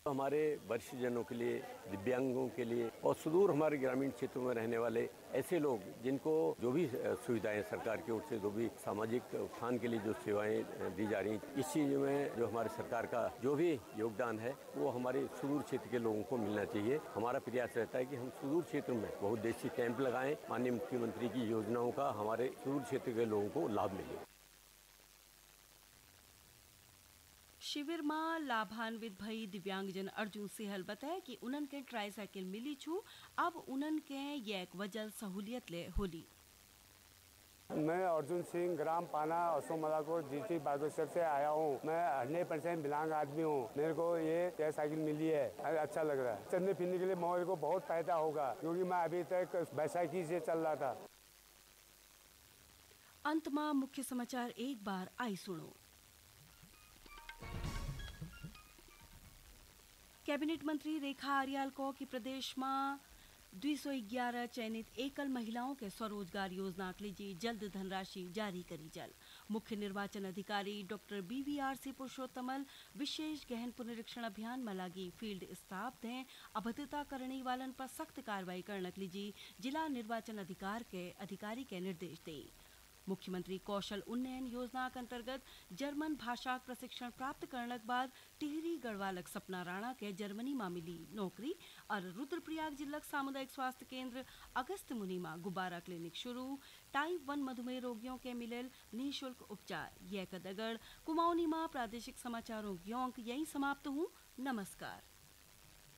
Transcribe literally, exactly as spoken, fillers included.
हमारे वरिष्ठ जनों के लिए, दिव्यांगों के लिए और सुदूर हमारे ग्रामीण क्षेत्रों में रहने वाले ऐसे लोग जिनको जो भी सुविधाएं सरकार की ओर से जो भी सामाजिक उत्थान के लिए जो सेवाएं दी जा रही हैं, इस चीज में जो हमारे सरकार का जो भी योगदान है वो हमारे सुदूर क्षेत्र के लोगों को मिलना चाहिए। हमारा प्रयास रहता है कि हम सुदूर क्षेत्र में बहुउद्देशीय कैंप लगाएं, माननीय मुख्यमंत्री की योजनाओं का हमारे सुदूर क्षेत्र के लोगों को लाभ मिले। शिविर में लाभान्वित भई दिव्यांगजन अर्जुन सेहल बताया कि उनन के ट्राईसाइकिल मिली छू, अब उनन के एक वजल सहूलियत ले होली। मैं अर्जुन सिंह ग्राम पाना असोमलापुर डिस्ट्रिक्ट बागेश्वर से आया हूँ। मैं हंड्रेड परसेंट विकलांग आदमी हूँ। मेरे को ये ट्राईसाइकिल मिली है, अच्छा लग रहा है। चलने फिरने के लिए मेरे को बहुत फायदा होगा क्योंकि मैं अभी तक बैसाखी से चल रहा था। अंत में मुख्य समाचार एक बार आई सुनो। कैबिनेट मंत्री रेखा आर्याल को कि प्रदेश में दो सौ ग्यारह चयनित एकल महिलाओं के स्वरोजगार योजना के लिए जल्द धनराशि जारी करी जल। मुख्य निर्वाचन अधिकारी doctor B we R C पुरुषोत्तमल विशेष गहन पुनरीक्षण अभियान में लगी फील्ड स्टाफ दें अभद्रता करने वालन पर सख्त कार्रवाई करने के लिए जिला निर्वाचन अधिकार के अधिकारी के निर्देश दें। मुख्यमंत्री कौशल उन्नयन योजना के अंतर्गत जर्मन भाषा प्रशिक्षण प्राप्त करने के बाद टिहरी गढ़वालक सपना राणा के जर्मनी में मिली नौकरी और रुद्रप्रयाग जिला सामुदायिक स्वास्थ्य केंद्र अगस्त मुनि में गुब्बारा क्लिनिक शुरू। टाइप वन मधुमेह रोगियों के मिलेल निःशुल्क उपचार। यह कदगढ़ कुमाऊनी में प्रादेशिक समाचारों की अंक यही समाप्त हूँ। नमस्कार।